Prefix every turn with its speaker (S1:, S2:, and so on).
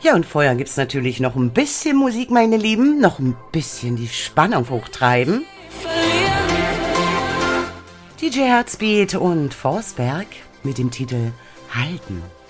S1: Ja, und vorher gibt's natürlich noch ein bisschen Musik, meine Lieben. Noch ein bisschen die Spannung hochtreiben. DJ Herzbeat und Forsberg mit dem Titel Halten.